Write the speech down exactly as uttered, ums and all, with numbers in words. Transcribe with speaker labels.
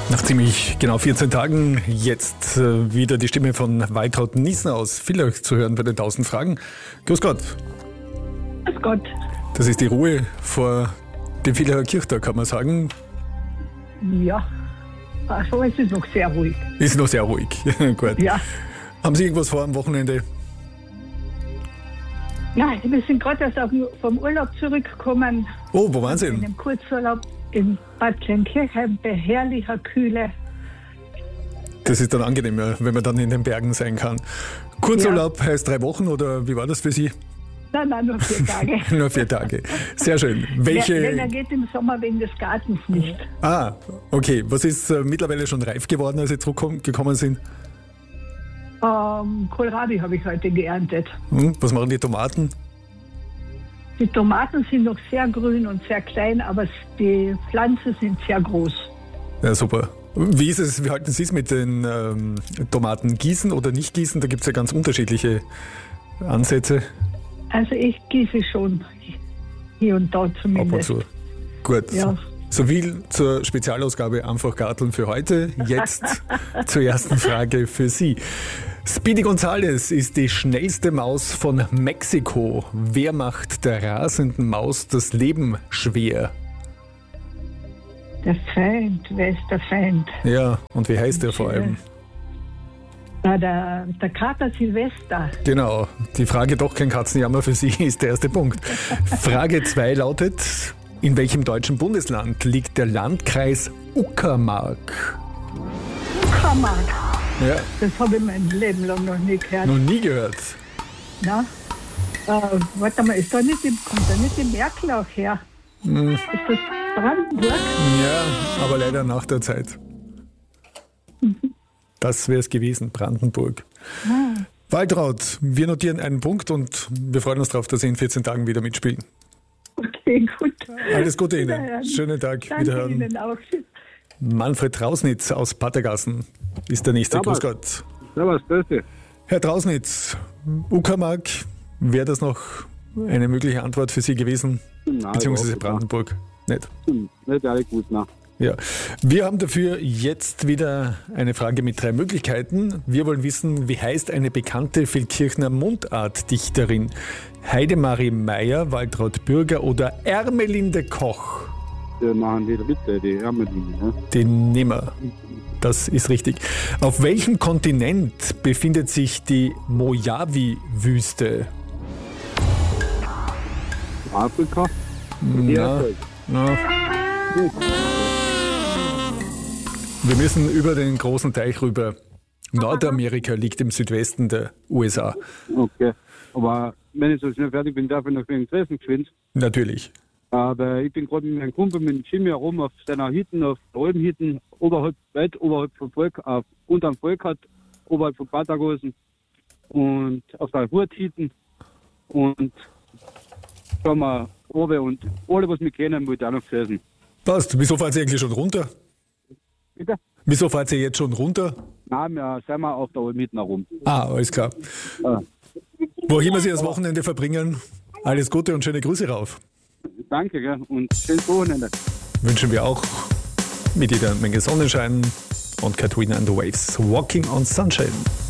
Speaker 1: Nach ziemlich genau vierzehn Tagen jetzt äh, wieder die Stimme von Waltraud Niesner aus Villach zu hören bei den tausend Fragen. Grüß Gott.
Speaker 2: Grüß Gott.
Speaker 1: Das ist die Ruhe vor dem Villacher Kirchtag, kann man sagen.
Speaker 2: Ja, also es ist noch sehr ruhig.
Speaker 1: Ist noch sehr ruhig. Gut.
Speaker 2: Ja.
Speaker 1: Haben Sie irgendwas vor am Wochenende?
Speaker 2: Ja, wir sind gerade erst auf, vom Urlaub zurückgekommen.
Speaker 1: Oh, wo waren Sie
Speaker 2: In
Speaker 1: denn?
Speaker 2: einem Kurzurlaub in Bad Kleinkirchheim bei herrlicher Kühle.
Speaker 1: Das ist dann angenehmer, wenn man dann in den Bergen sein kann. Kurzurlaub heißt drei Wochen oder wie war das für Sie?
Speaker 2: Nein, nein, nur vier Tage.
Speaker 1: Nur vier Tage. Sehr schön. Welche?
Speaker 2: Länger geht im Sommer wegen des Gartens nicht.
Speaker 1: Ah, okay. Was ist äh, mittlerweile schon reif geworden, als Sie zurückgekommen sind?
Speaker 2: Ähm, Kohlrabi habe ich heute geerntet.
Speaker 1: Hm, was machen die Tomaten?
Speaker 2: Die Tomaten sind noch sehr grün und sehr klein, aber die Pflanzen sind sehr groß.
Speaker 1: Ja, super. Wie ist es, wie halten Sie es mit den ähm, Tomaten? Gießen oder nicht gießen? Da gibt es ja ganz unterschiedliche Ansätze.
Speaker 2: Also ich gieße schon hier und da
Speaker 1: Ab und
Speaker 2: zumindest.
Speaker 1: zu. Gut.
Speaker 2: Ja.
Speaker 1: So viel zur Spezialausgabe Einfach Garteln für heute. Jetzt zur ersten Frage für Sie. Speedy Gonzales ist die schnellste Maus von Mexiko. Wer macht der rasenden Maus das Leben schwer?
Speaker 2: Der Feind, wer ist der Feind?
Speaker 1: Ja, und wie heißt er vor allem?
Speaker 2: Ja, der, der Kater Silvester.
Speaker 1: Genau, die Frage doch kein Katzenjammer für Sie ist der erste Punkt. Frage zwei lautet, in welchem deutschen Bundesland liegt der Landkreis Uckermark?
Speaker 2: Uckermark.
Speaker 1: Ja,
Speaker 2: Das habe ich mein Leben lang noch nie gehört.
Speaker 1: noch nie gehört.
Speaker 2: Na? Äh, warte mal, ist da nicht die, kommt da nicht die Merkel auch her?
Speaker 1: Hm.
Speaker 2: Ist das Brandenburg?
Speaker 1: Ja, aber leider nach der Zeit. Das wäre es gewesen, Brandenburg.
Speaker 2: Ah.
Speaker 1: Waltraud, wir notieren einen Punkt und wir freuen uns darauf, dass Sie in vierzehn Tagen wieder mitspielen.
Speaker 2: Okay, gut.
Speaker 1: Alles Gute Ihnen.
Speaker 2: Wiederhören.
Speaker 1: Schönen Tag.
Speaker 2: Danke
Speaker 1: Wiederhören.
Speaker 2: Ihnen auch.
Speaker 1: Manfred Trausnitz aus Pattergassen ist der nächste. Grüß Gott.
Speaker 3: Servus, grüße.
Speaker 1: Herr Trausnitz, Uckermark, wäre das noch eine mögliche Antwort für Sie gewesen?
Speaker 3: Nein,
Speaker 1: Beziehungsweise
Speaker 3: überhaupt
Speaker 1: Brandenburg? Nicht.
Speaker 3: nicht. Nicht alle gut, nein.
Speaker 1: Ja. Wir haben dafür jetzt wieder eine Frage mit drei Möglichkeiten. Wir wollen wissen, wie heißt eine bekannte Feldkirchner Mundartdichterin? Heidemarie Meyer, Waltraud Bürger oder Ermelinde Koch?
Speaker 3: Wir machen die Dritte, die Ärmelinie. Ne?
Speaker 1: Den Nimmer. Das ist richtig. Auf welchem Kontinent befindet sich die Mojave-Wüste?
Speaker 3: Afrika?
Speaker 1: Na, na. Wir müssen über den großen Teich rüber. Nordamerika liegt im Südwesten der U S A.
Speaker 3: Okay. Aber wenn ich so schnell fertig bin, darf ich noch wegen des Essen geschwind.
Speaker 1: Natürlich.
Speaker 3: Aber ich bin gerade mit meinem Kumpel mit dem Jimmy herum auf seiner Hütten, auf der Almhütten, oberhalb, weit oberhalb vom Volk, auf, unterm Volk hat, oberhalb von Patagosen und auf der Hurthütten und schauen wir oben und alle, was wir kennen, wollte auch noch essen.
Speaker 1: Passt. Wieso fahrt ihr eigentlich schon runter?
Speaker 3: Bitte?
Speaker 1: Wieso fahrt ihr jetzt schon runter?
Speaker 3: Nein, wir sind wir auf der Almhütten herum.
Speaker 1: Ah, alles klar.
Speaker 3: Ah.
Speaker 1: Wo immer Sie das Wochenende verbringen, alles Gute und schöne Grüße rauf.
Speaker 3: Danke, gell? Und schönes Wochenende.
Speaker 1: Wünschen wir auch mit jeder Menge Sonnenschein und Katrina and the Waves. Walking on Sunshine.